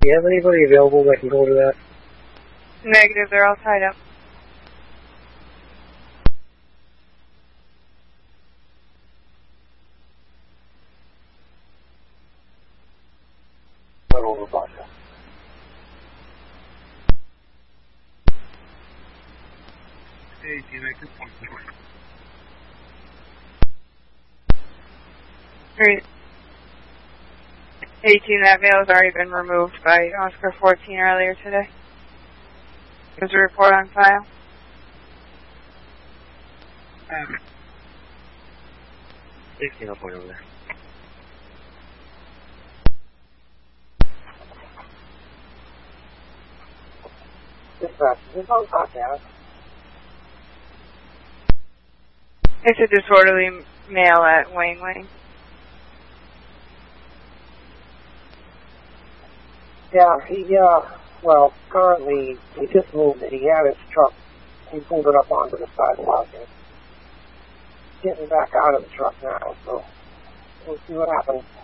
Do you have anybody available that can go to that? Negative, they're all tied up. Not over vodka. Hey, do you make this one? Great. 18, that mail has already been removed by Oscar 14 earlier today. There's a report on file. 18, I'll point over there. This on podcast. It's a disorderly mail at Wayne Lane. Yeah, well, currently, he just moved it. He had his truck. He pulled it up onto the sidewalk and getting back out of the truck now, so we'll see what happens.